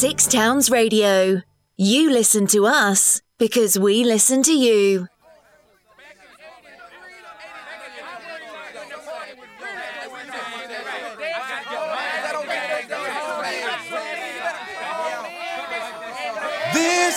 Six Towns Radio. You listen to us because we listen to you.